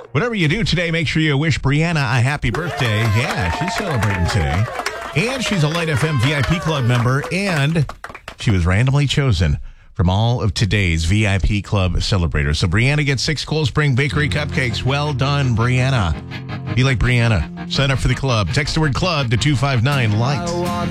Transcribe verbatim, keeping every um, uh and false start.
Whatever you do today, make sure you wish Brianna a happy birthday. Yeah, she's celebrating today. And she's a Light F M V I P Club member, and she was randomly chosen from all of today's V I P Club celebrators. So Brianna gets six Cold Spring Bakery cupcakes. Well done, Brianna. Be like Brianna. Sign up for the club. Text the word club to two five nine light.